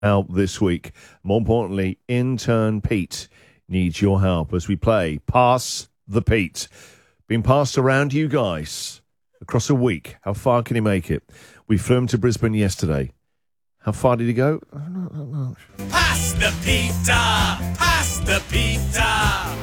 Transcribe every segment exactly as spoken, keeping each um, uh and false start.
out this week. More importantly, intern Pete needs your help as we play Pass the Pete. Been passed around you guys across a week. How far can he make it? We flew him to Brisbane yesterday. How far did he go? Not that much. Pass the pizza! Pass the pizza!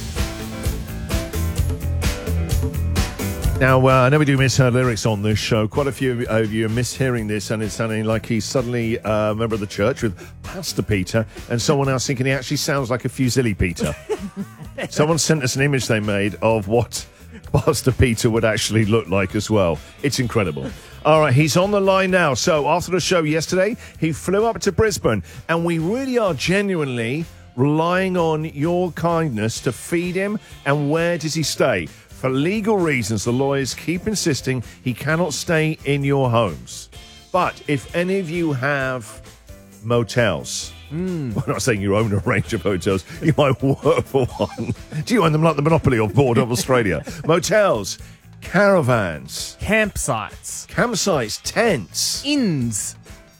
Now, uh, I never do misheard lyrics on this show. Quite a few of you are mishearing this, and it's sounding like he's suddenly uh, a member of the church with Pastor Peter, and someone else thinking he actually sounds like a Fusilli Peter. Someone sent us an image they made of what Pastor Peter would actually look like as well. It's incredible. All right, he's on the line now. So after the show yesterday, he flew up to Brisbane, and we really are genuinely relying on your kindness to feed him. And where does he stay? For legal reasons, the lawyers keep insisting he cannot stay in your homes. But if any of you have motels, mm. I'm not saying you own a range of hotels, you might work for one. Do you own them like the Monopoly or Board of Australia? Motels, caravans, campsites, campsites, tents, inns.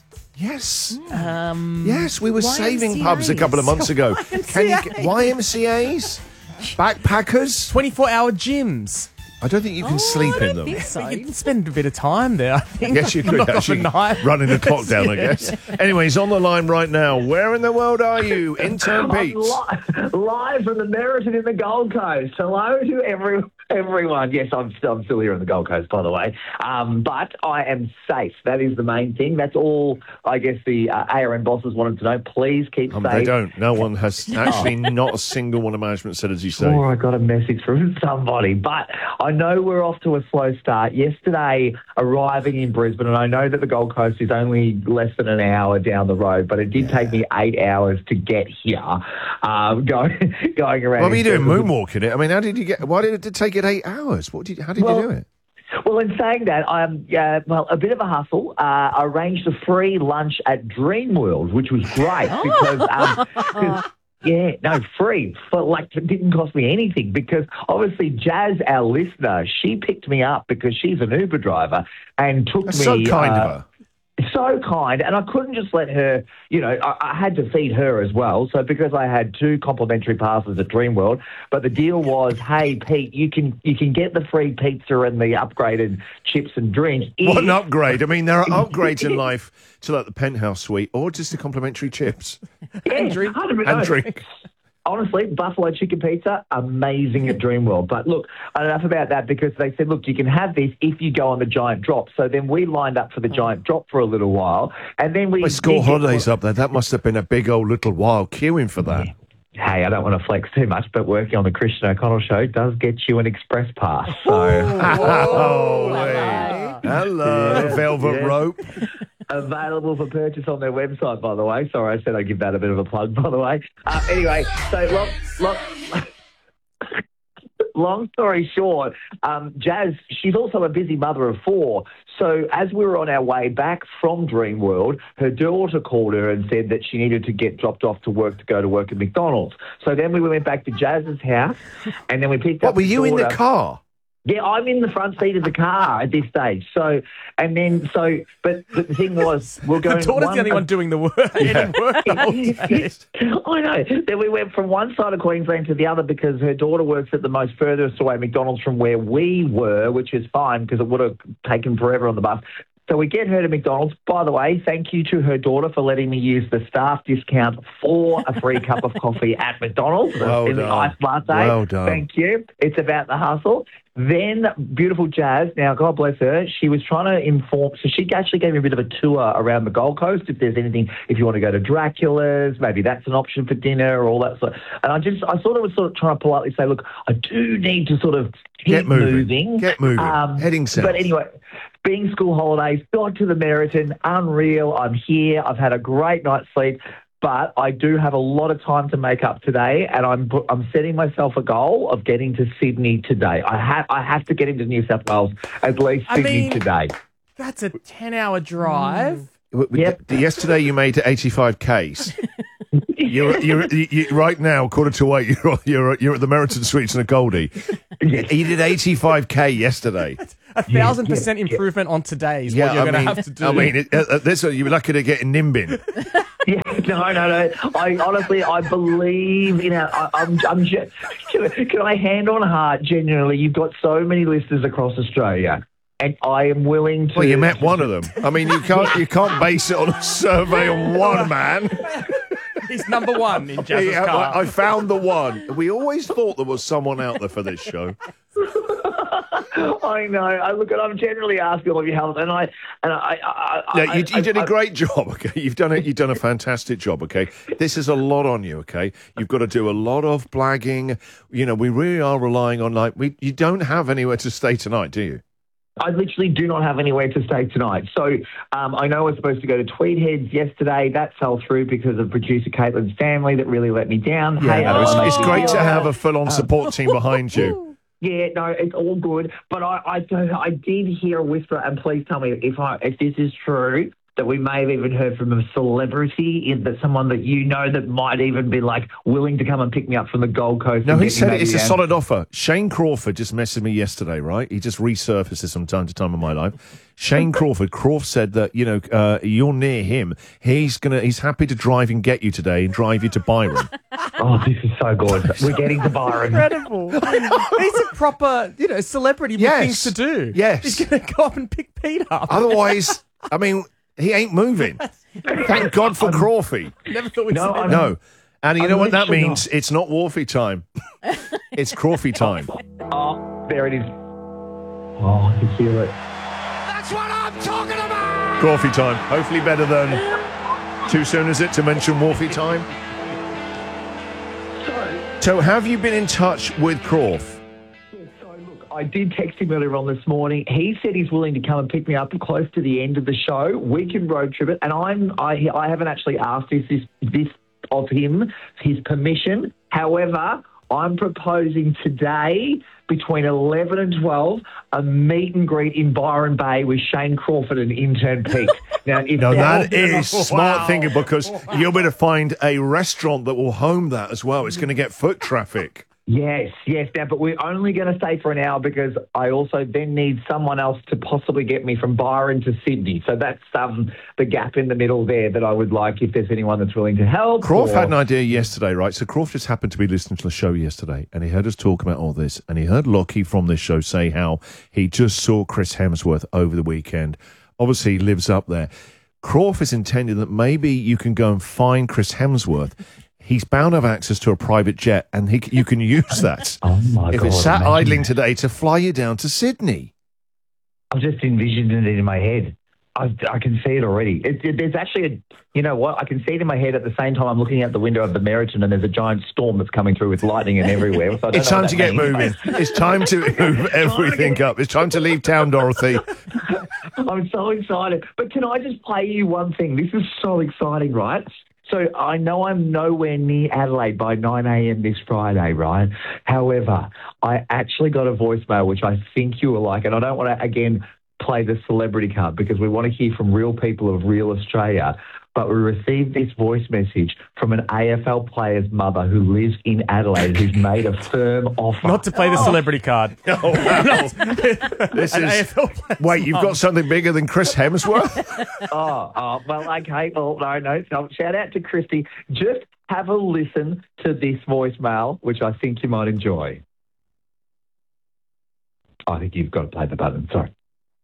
Yes. Um, yes, we were Y M C As. saving pubs a couple of months ago. Y M C As. Can you get Y M C As? Backpackers? twenty-four hour gyms. I don't think you can oh, sleep I don't in them. Think so. You can spend a bit of time there, I think. Yes, you could actually running the clock down, I guess. Anyway, he's on the line right now. Where in the world are you, Intern Pete? Li- live from the Meriton in the Gold Coast. Hello to every, everyone. Yes, I'm still, I'm still here in the Gold Coast, by the way. Um, but I am safe. That is the main thing. That's all, I guess, the uh, A R N bosses wanted to know. Please keep um, safe. They don't. No one has, actually not a single one of management said, as you say. Oh, I got a message from somebody. But I know we're off to a slow start. Yesterday, arriving in Brisbane, and I know that the Gold Coast is only less than an hour down the road, but it did yeah. take me eight hours to get here, um, going, going around. What were you doing, moonwalking it? I mean, how did you get, why did it take it eight hours? What did, how did well, you do it? Well, in saying that, I'm uh, well a bit of a hustle. Uh, I arranged a free lunch at Dreamworld, which was great because. Um, cause, Yeah, no, free. For like, it didn't cost me anything because obviously Jazz, our listener, she picked me up because she's an Uber driver and took That's me. So kind uh, of her. So kind, and I couldn't just let her, you know, I, I had to feed her as well. So because I had two complimentary passes at Dreamworld, but the deal was, hey, Pete, you can you can get the free pizza and the upgraded chips and drinks. What an upgrade. I mean, there are upgrades in life to like the penthouse suite or just the complimentary chips. Yeah, and drink. And drink. Honestly, buffalo chicken pizza, amazing at Dreamworld. But look, enough about that because they said, look, you can have this if you go on the giant drop. So then we lined up for the giant drop for a little while. And then we... My school holidays up there. That must have been a big old little while queuing for that. Yeah. Hey, I don't want to flex too much, but working on the Christian O'Connell show does get you an express pass. So... oh, hello. Hello, yeah, velvet yeah. rope. Available for purchase on their website, by the way. Sorry, I said I'd give that a bit of a plug, by the way. Uh, anyway, so long, long, long story short, um, Jazz, she's also a busy mother of four. So as we were on our way back from Dreamworld, her daughter called her and said that she needed to get dropped off to work to go to work at McDonald's. So then we went back to Jazz's house, and then we picked what, up were you daughter. in the car? Yeah, I'm in the front seat of the car at this stage. So, and then, so, but, but the thing was, we're going... The daughter's one, the only one doing the work. Yeah. work I know. Then we went from one side of Queensland to the other because her daughter works at the most furthest away McDonald's from where we were, which is fine because it would have taken forever on the bus. So we get her to McDonald's. By the way, thank you to her daughter for letting me use the staff discount for a free cup of coffee at McDonald's well in the iced latte. Well done. Thank you. It's about the hustle. Then beautiful Jazz, now God bless her, she was trying to inform, so she actually gave me a bit of a tour around the Gold Coast. If there's anything, if you want to go to Dracula's, maybe that's an option for dinner or all that sort of, and I just, I sort of was sort of trying to politely say, look, I do need to sort of keep Get moving. moving. Get moving. Um, Heading south. But anyway, being school holidays, got to the Meriton, unreal. I'm here. I've had a great night's sleep. But I do have a lot of time to make up today, and I'm I'm setting myself a goal of getting to Sydney today. I have I have to get into New South Wales at least I Sydney mean, today. That's a ten-hour drive. Mm. Yep. Yesterday you made eighty-five Ks. You're, you're, you right now, quarter to eight, you're, you're, you're at the Meriton Suites in a Goldie. Yes. You did eighty-five K yesterday. A thousand percent improvement on today's Yeah, what you're I going mean, to have to do. I mean, it, uh, this, you're lucky to get in Nimbin. Yeah, no, no, no. I honestly, I believe in our. I, I'm, I'm. Can, can I hand on heart? Genuinely, you've got so many listeners across Australia, and I am willing to. Well, you met one of them. I mean, you can't you can't base it on a survey on one man. He's number one in Jazz's Yeah, car. I I found the one. We always thought there was someone out there for this show. I know. I look at. I'm generally asking all of your help, and I and I. I, I Yeah, you, you I, did a I, great job. Okay, you've done it. You've done a fantastic job. Okay, this is a lot on you. Okay, you've got to do a lot of blagging. You know, we really are relying on like we. You don't have anywhere to stay tonight, do you? I literally do not have anywhere to stay tonight. So um, I know I was supposed to go to Tweedheads yesterday. That fell through because of producer Caitlin's family that really let me down. Yeah, hey, no, it's, I- it's great to have a full-on support team behind you. Yeah, no, it's all good. But I, I, don't- I did hear a whisper, and please tell me if I, if this is true, that we may have even heard from a celebrity, in that someone that you know that might even be like willing to come and pick me up from the Gold Coast. No, and he get me said maybe it's a down. solid offer. Shane Crawford just messaged me yesterday, right? He just resurfaces from time to time in my life. Shane Crawford, Crawford said that, you know, uh, you're near him. He's gonna, he's happy to drive and get you today and drive you to Byron. Oh, this is so good. We're getting to Byron. Incredible. He's a proper, you know, celebrity with Yes. things to do. Yes. He's going to go up and pick Pete up. Otherwise, I mean, he ain't moving. Thank God for Crawfy. Never thought we'd No, say I'm- that. No. And you I'm know what that literally means? It's not Wharfy time. It's Crawfy time. Oh, there it is. Oh, I can feel it. That's what I'm talking about! Crawfy time. Hopefully better than too soon, is it, to mention Wharfy time? So have you been in touch with Crawf? So look, I did text him earlier on this morning. He said he's willing to come and pick me up close to the end of the show. We can road trip it, and I'm I I haven't actually asked this this, this of him his permission. However, I'm proposing today between eleven and twelve a meet and greet in Byron Bay with Shane Crawford and intern Pete. Now, if No, that- that is smart Wow. thinking because you'll be able to find a restaurant that will home that as well. It's going to get foot traffic. Yes, yes, Dad, but we're only going to stay for an hour because I also then need someone else to possibly get me from Byron to Sydney. So that's um, the gap in the middle there that I would like if there's anyone that's willing to help. Croft or- had an idea yesterday, right? So Croft just happened to be listening to the show yesterday and he heard us talk about all this and he heard Lockie from this show say how he just saw Chris Hemsworth over the weekend. Obviously, he lives up there. Croft is intending that maybe you can go and find Chris Hemsworth. He's bound to have access to a private jet, and he, you can use that. Oh, my if God. it's sat imagine idling that. today to fly you down to Sydney. I've just envisioned it in my head. I, I can see it already. It, it, there's actually a, you know what? I can see it in my head at the same time I'm looking out the window of the Meriton and there's a giant storm that's coming through with lightning and everywhere. So I don't It's know time what to that get means, moving. but- It's time to move everything up. It's time to leave town, Dorothy. I'm so excited. But can I just play you one thing? This is so exciting, right? So I know I'm nowhere near Adelaide by nine a.m. this Friday, right? However, I actually got a voicemail, which I think you will like, and I don't want to, again, play the celebrity card because we want to hear from real people of real Australia. But we received this voice message from an A F L player's mother who lives in Adelaide who's made a firm offer. Not to play the celebrity card. Oh, wow. This An is. A F L player. Wait, you've got something bigger than Chris Hemsworth? Oh, oh, well, okay. Well, no, no. So shout out to Christy. Just have a listen to this voicemail, which I think you might enjoy. I think you've got to play the button. Sorry.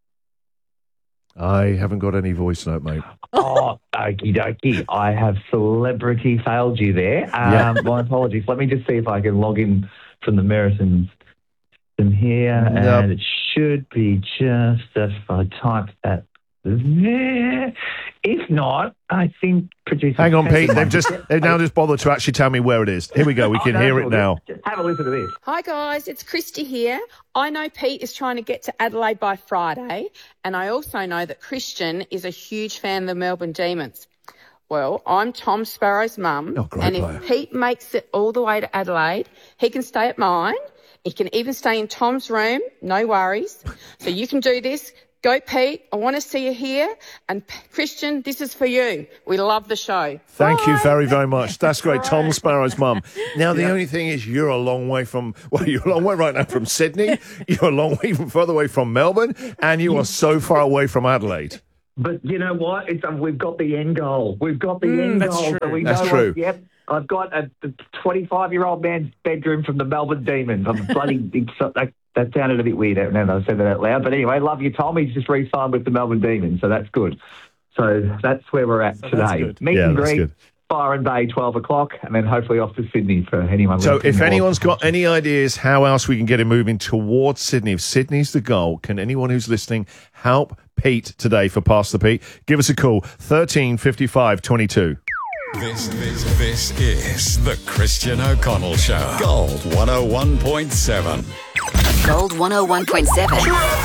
I haven't got any voice note, mate. Oh, okie dokie. I have celebrity failed you there. Um, Yeah. My apologies. Let me just see if I can log in from the Meriton system here. Nope. And it should be just if I type that there. If not, I think producer. Hang on, Casey Pete. might They've just they've now just bothered to actually tell me where it is. Here we go. We Oh, can no, hear it's it all good. now. Just have a listen to this. Hi guys, it's Christy here. I know Pete is trying to get to Adelaide by Friday, and I also know that Christian is a huge fan of the Melbourne Demons. Well, I'm Tom Sparrow's mum, Oh, great and player. if Pete makes it all the way to Adelaide, he can stay at mine. He can even stay in Tom's room, no worries. So you can do this. Go, Pete. I want to see you here. And P- Christian, this is for you. We love the show. Thank you Bye. very, very much. That's great. Tom Sparrow's mum. Now, the only thing is you're a long way from, well, you're a long way right now from Sydney. You're a long way from further away from Melbourne. And you are so far away from Adelaide. But you know what? It's, um, we've got the end goal. We've got the Mm, end that's goal. true. So we That's know true. What, yep. I've got a twenty-five-year-old man's bedroom from the Melbourne Demons. I'm bloody... It's, that, that sounded a bit weird now that I said that out loud. But anyway, love you, Tom. He's just re-signed with the Melbourne Demons, so that's good. So that's where we're at So today. that's good. Meet Yeah, and that's greet, good. Byron Bay, twelve o'clock, and then hopefully off to Sydney for anyone. So listening if or- anyone's got any ideas how else we can get him moving towards Sydney, if Sydney's the goal, can anyone who's listening help Pete today for Pass the Pete? Give us a call, thirteen fifty-five twenty-two. This, this, this is the Christian O'Connell Show. Gold one oh one point seven. Gold one oh one point seven.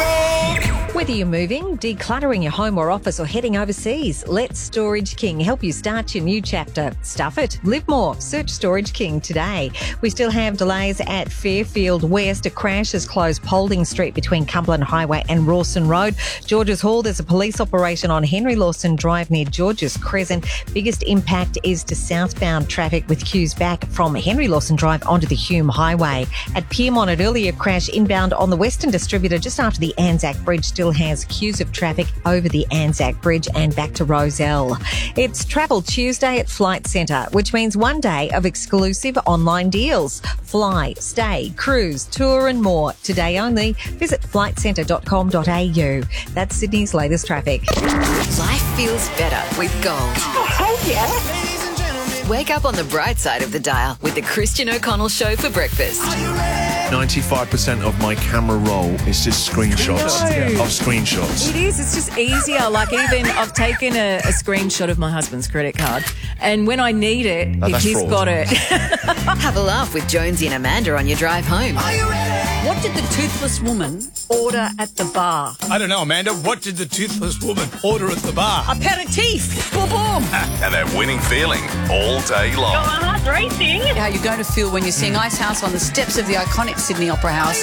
Whether you're moving, decluttering your home or office, or heading overseas, let Storage King help you start your new chapter. Stuff it. Live more. Search Storage King today. We still have delays at Fairfield West. A crash has closed Paulding Street between Cumberland Highway and Rawson Road. Georges Hall, there's a police operation on Henry Lawson Drive near Georges Crescent. Biggest impact is to southbound traffic with queues back from Henry Lawson Drive onto the Hume Highway. At Pyrmont, an earlier crash inbound on the Western Distributor just after the Anzac Bridge still has queues of traffic over the Anzac Bridge and back to Rozelle. It's Travel Tuesday at Flight Centre, which means one day of exclusive online deals. Fly, stay, cruise, tour and more. Today only. Visit flight centre dot com dot a u. That's Sydney's latest traffic. Life feels better with gold. Oh, yeah. Wake up on the bright side of the dial with the Christian O'Connell Show for breakfast. ninety-five percent of my camera roll is just screenshots No. of screenshots. It is. It's just easier. Like even I've taken a, a screenshot of my husband's credit card, and when I need it, Oh, if that's he's fraud. got it. Have a laugh with Jonesy and Amanda on your drive home. What did the toothless woman order at the bar? I don't know, Amanda. What did the toothless woman order at the bar? Aperitif. Boom, boom. And that winning feeling all day long. How you're going to feel when you're seeing Ice House on the steps of the iconic Sydney Opera House.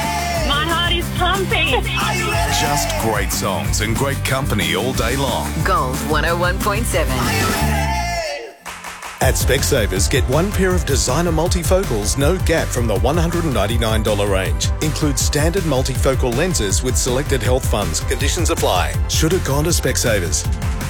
My heart is pumping. Just great songs and great company all day long. Gold one oh one point seven. At Specsavers, get one pair of designer multifocals, no gap from the one hundred ninety-nine dollars range. Includes standard multifocal lenses with selected health funds. Conditions apply. Should have gone to Specsavers.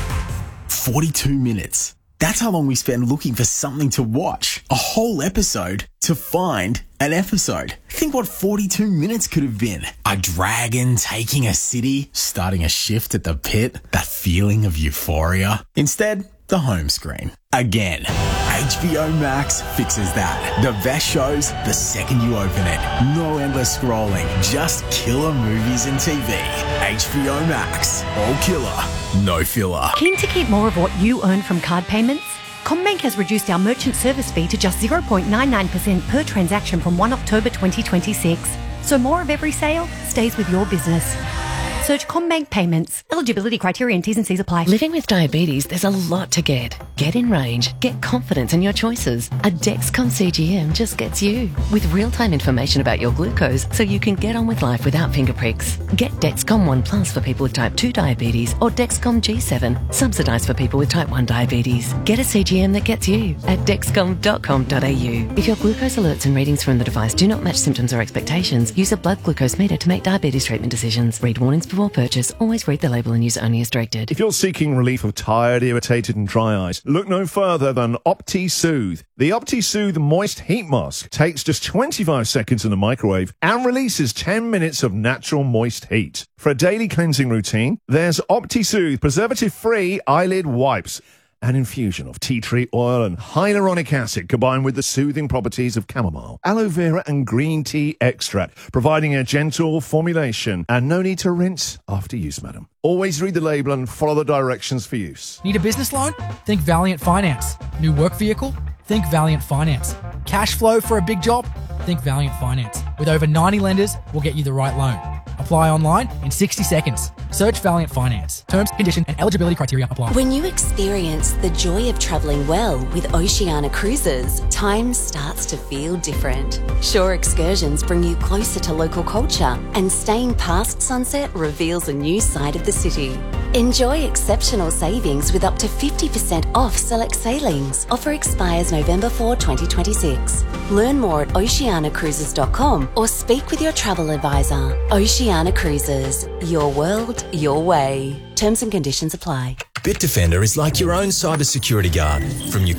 forty-two minutes. That's how long we spend looking for something to watch. A whole episode to find an episode. Think what forty-two minutes could have been. A dragon taking a city, starting a shift at the pit, that feeling of euphoria. Instead, the home screen. Again. H B O Max fixes that. The best shows the second you open it. No endless scrolling, just killer movies and T V. H B O Max. All killer, no filler. Keen to keep more of what you earn from card payments? CommBank has reduced our merchant service fee to just zero point nine nine percent per transaction from first of October twenty twenty-six. So more of every sale stays with your business. Search CommBank Payments. Eligibility criteria and T's and C's apply. Living with diabetes, there's a lot to get. Get in range. Get confidence in your choices. A Dexcom C G M just gets you. With real-time information about your glucose so you can get on with life without finger pricks. Get Dexcom one Plus for people with type two diabetes or Dexcom G seven, subsidised for people with type one diabetes. Get a C G M that gets you at dexcom dot com dot a u. If your glucose alerts and readings from the device do not match symptoms or expectations, use a blood glucose meter to make diabetes treatment decisions. Read warnings before purchase. Always read the label and use only as directed. If you're seeking relief of tired, irritated and dry eyes, look no further than OptiSoothe. The OptiSoothe Moist Heat Mask takes just twenty-five seconds in the microwave and releases ten minutes of natural moist heat. For a daily cleansing routine, there's OptiSoothe preservative-free eyelid wipes. An infusion of tea tree oil and hyaluronic acid combined with the soothing properties of chamomile, aloe vera and green tea extract, providing a gentle formulation and no need to rinse after use, madam. Always read the label and follow the directions for use. Need a business loan? Think Valiant Finance. New work vehicle? Think Valiant Finance. Cash flow for a big job? Think Valiant Finance. With over ninety lenders, we'll get you the right loan. Apply online in sixty seconds. Search Valiant Finance. Terms, conditions, and eligibility criteria apply. When you experience the joy of travelling well with Oceania Cruises, time starts to feel different. Shore excursions bring you closer to local culture, and staying past sunset reveals a new side of the city. Enjoy exceptional savings with up to fifty percent off select sailings. Offer expires November fourth, twenty twenty-six. Learn more at oceania cruises dot com or speak with your travel advisor. Oceania Cruises, your world, your way. Terms and conditions apply. Bitdefender is like your own cybersecurity guard. From your